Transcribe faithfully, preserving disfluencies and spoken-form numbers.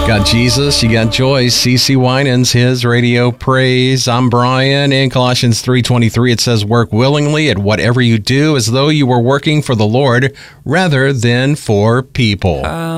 got Jesus, you got Joyce, C C Winans, his radio praise. I'm Brian. In Colossians three twenty-three, it says, work willingly at whatever you do as though you were working for the Lord rather than for people.